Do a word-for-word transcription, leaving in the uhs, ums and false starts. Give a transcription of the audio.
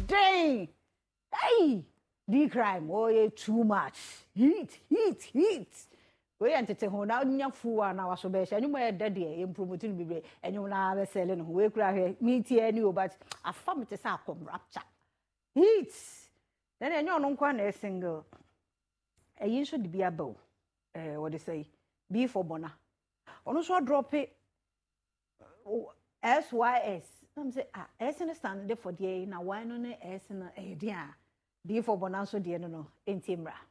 dang. Hey, the crime, oh, yeah, too much. Heat, heat, heat. We entertain ho na nya fu a na waso be sha nyuma e dade e promoting bibre enyu na be selling ho we kura hwe me tie ni o but afam te sa akom rapture heat then enyu no nkwa na single e yin so de bia ba o eh what they say be for bona ono so drop it S Y S I'm say ah S na stand for there na why no na S na e dia be for bona so de no no entimra